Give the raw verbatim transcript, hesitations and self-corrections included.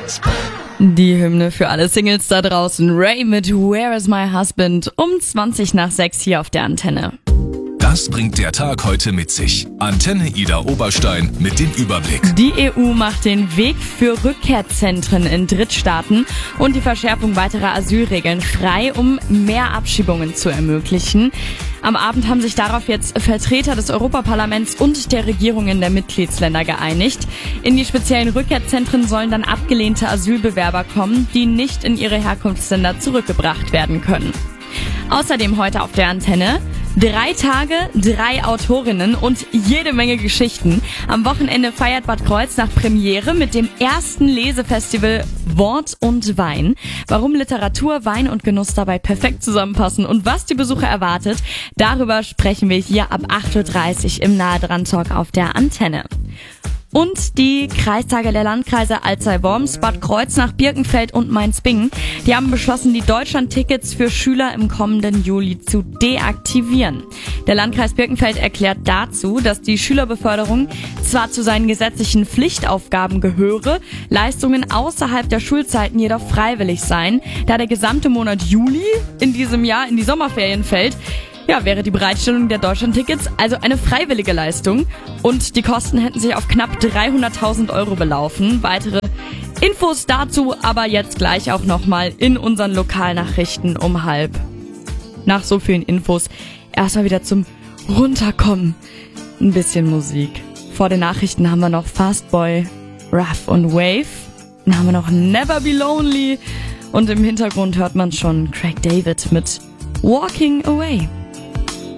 Die Hymne für alle Singles da draußen. Ray mit Where is my husband? Um zwanzig nach sechs hier auf der Antenne. Das bringt der Tag heute mit sich. Antenne Ida Oberstein mit dem Überblick. Die E U macht den Weg für Rückkehrzentren in Drittstaaten und die Verschärfung weiterer Asylregeln frei, um mehr Abschiebungen zu ermöglichen. Am Abend haben sich darauf jetzt Vertreter des Europaparlaments und der Regierungen der Mitgliedsländer geeinigt. In die speziellen Rückkehrzentren sollen dann abgelehnte Asylbewerber kommen, die nicht in ihre Herkunftsländer zurückgebracht werden können. Außerdem heute auf der Antenne drei Tage, drei Autorinnen und jede Menge Geschichten. Am Wochenende feiert Bad Kreuznach Premiere mit dem ersten Lesefestival Wort und Wein. Warum Literatur, Wein und Genuss dabei perfekt zusammenpassen und was die Besucher erwartet, darüber sprechen wir hier ab acht Uhr dreißig im Nahe dran Talk auf der Antenne. Und die Kreistage der Landkreise Alzey-Worms, Bad Kreuznach, Birkenfeld und Mainz-Bingen, die haben beschlossen, die Deutschland-Tickets für Schüler im kommenden Juli zu deaktivieren. Der Landkreis Birkenfeld erklärt dazu, dass die Schülerbeförderung zwar zu seinen gesetzlichen Pflichtaufgaben gehöre, Leistungen außerhalb der Schulzeiten jedoch freiwillig seien, da der gesamte Monat Juli in diesem Jahr in die Sommerferien fällt. Ja, wäre die Bereitstellung der Deutschland-Tickets also eine freiwillige Leistung und die Kosten hätten sich auf knapp dreihunderttausend Euro belaufen. Weitere Infos dazu aber jetzt gleich auch nochmal in unseren Lokalnachrichten um halb. Nach so vielen Infos erstmal wieder zum Runterkommen. Ein bisschen Musik. Vor den Nachrichten haben wir noch Fastboy, Rough und Wave. Dann haben wir noch Never Be Lonely und im Hintergrund hört man schon Craig David mit Walking Away.